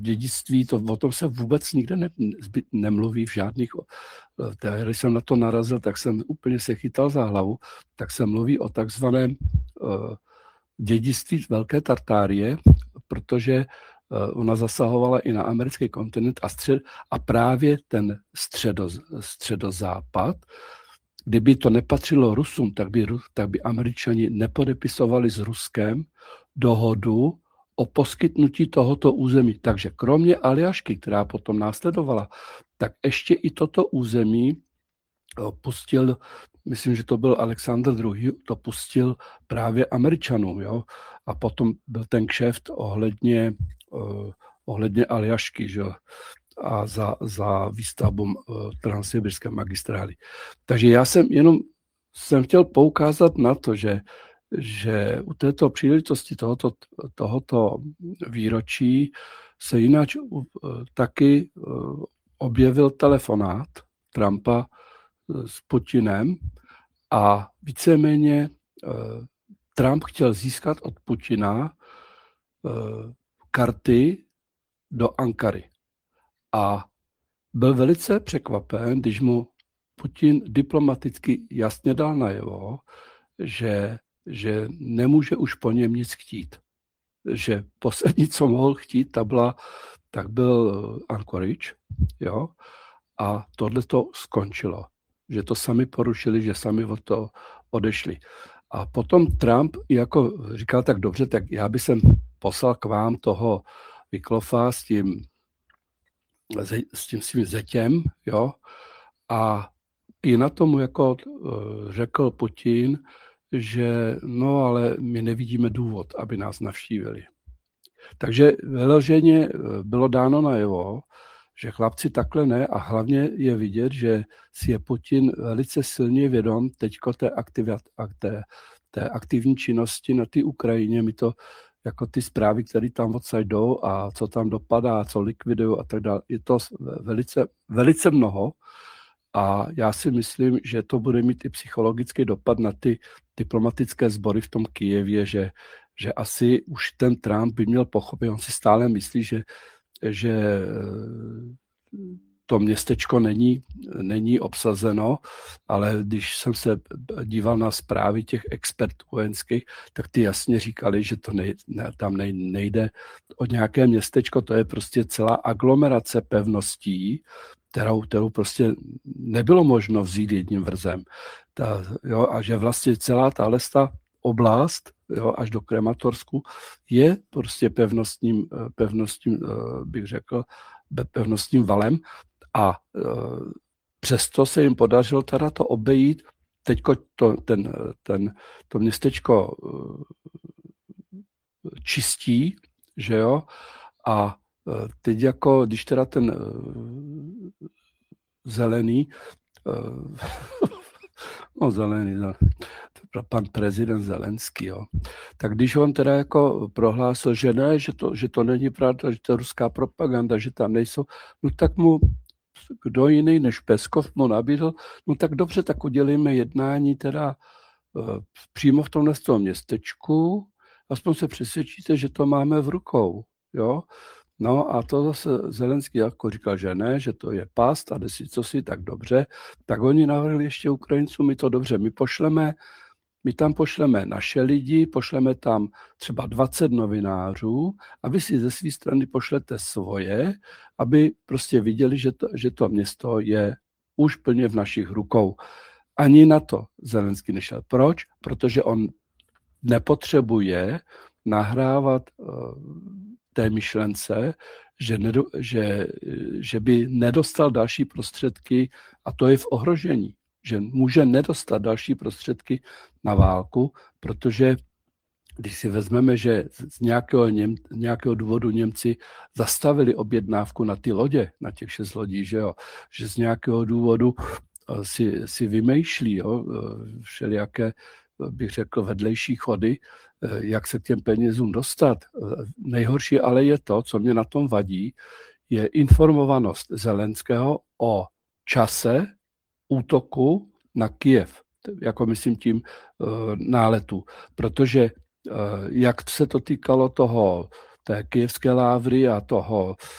dědictví, o tom se vůbec nikde nemluví v žádných. Když jsem na to narazil, tak jsem úplně se chytal za hlavu, tak se mluví o takzvaném dědictví Velké Tartárie, protože ona zasahovala i na americký kontinent a právě ten středozápad. Kdyby to nepatřilo Rusům, tak by Američani nepodepisovali s Ruskem dohodu o poskytnutí tohoto území. Takže kromě Aljašky, která potom následovala, tak ještě i toto území pustil, myslím, že to byl Alexandr II., to pustil právě Američanům. Jo? A potom byl ten kšeft ohledně Aljašky, že? A za výstavbu transsibirské magistrály. Takže já jsem chtěl poukázat na to, že u této příležitosti tohoto výročí se jinak taky objevil telefonát Trumpa s Putinem a víceméně Trump chtěl získat od Putina karty do Ankary. A byl velice překvapen, když mu Putin diplomaticky jasně dal najevo, že nemůže už po něm nic chtít. Že poslední, co mohl chtít, tak byl Anchorage, jo? A tohle to skončilo. Že to sami porušili, že sami od toho odešli. A potom Trump jako říkal, tak dobře, tak já bych jsem poslal k vám toho Vyklofa s tím svým zetěm, jo, a i na tomu jako řekl Putin, že no, ale my nevidíme důvod, aby nás navštívili. Takže vyloženě bylo dáno najevo, že chlapci takhle ne a hlavně je vidět, že si je Putin velice silně vědom teďko té aktivní činnosti na té Ukrajině. My to jako ty zprávy, které tam odsaď jdou a co tam dopadá, co likvidují a tak dále, je to velice, velice mnoho. A já si myslím, že to bude mít i psychologický dopad na ty diplomatické sbory v tom Kyjevě, že asi už ten Trump by měl pochopit, on si stále myslí, že to městečko není obsazeno, ale když jsem se díval na zprávy těch expertů vojenských, tak ty jasně říkali, že tam nejde o nějaké městečko, to je prostě celá aglomerace pevností, kterou prostě nebylo možno vzít jedním vrzem. A že vlastně celá tahle oblast, jo, až do Krematorsku, je prostě pevnostním, bych řekl, pevnostním valem a přesto se jim podařilo teda to obejít. Teďko to městečko čistí, že jo, a teď jako, když teda ten zelený, pan prezident Zelenský, jo. Tak když on teda jako prohlásil, že ne, že to není pravda, že to je ruská propaganda, že tam nejsou, no tak mu kdo jiný než Peskov mu nabídl, no tak dobře, tak udělíme jednání teda přímo v tomhle městečku, aspoň se přesvědčíte, že to máme v rukou, jo. No a to zase Zelenský jako říkal, že ne, že to je past a desi co si, tak dobře. Tak oni navrhli ještě Ukrajincům, my to dobře, my tam pošleme naše lidi, pošleme tam třeba 20 novinářů a vy si ze své strany pošlete svoje, aby prostě viděli, že to město je už plně v našich rukou. Ani na to Zelenský nešel. Proč? Protože on nepotřebuje nahrávat té myšlence, že by nedostal další prostředky a to je v ohrožení, že může nedostat další prostředky na válku, protože když si vezmeme, že z nějakého důvodu Němci zastavili objednávku na ty lodě, na těch 6 lodí, že z nějakého důvodu si vymýšlí, jo, všelijaké, bych řekl, vedlejší chody, jak se k těm penězům dostat. Nejhorší ale je to, co mě na tom vadí, je informovanost Zelenského o čase útoku na Kyjev, jako myslím tím náletu. Protože jak se to týkalo té kyjevské lávry a toho